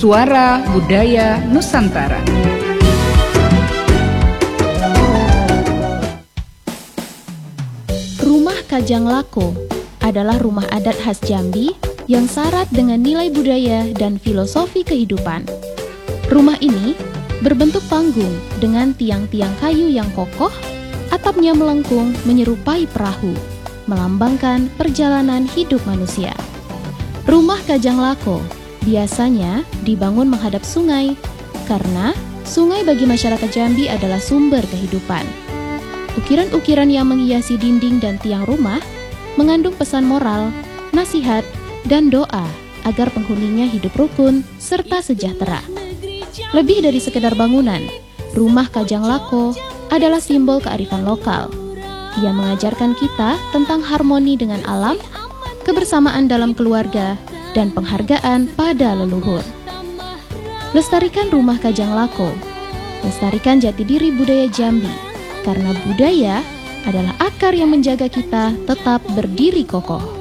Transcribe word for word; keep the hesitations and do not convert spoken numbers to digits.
Suara Budaya Nusantara. Rumah Kajang Lako adalah rumah adat khas Jambi yang syarat dengan nilai budaya dan filosofi kehidupan. Rumah ini berbentuk panggung dengan tiang-tiang kayu yang kokoh, atapnya melengkung menyerupai perahu, melambangkan perjalanan hidup manusia. Rumah Kajang Lako biasanya dibangun menghadap sungai, karena sungai bagi masyarakat Jambi adalah sumber kehidupan. Ukiran-ukiran yang menghiasi dinding dan tiang rumah mengandung pesan moral, nasihat, dan doa agar penghuninya hidup rukun serta sejahtera. Lebih dari sekedar bangunan, rumah Kajang Lako adalah simbol kearifan lokal. Ia mengajarkan kita tentang harmoni dengan alam, kebersamaan dalam keluarga, dan penghargaan pada leluhur. Lestarikan rumah Kajang Lako, lestarikan jati diri budaya Jambi, karena budaya adalah akar yang menjaga kita tetap berdiri kokoh.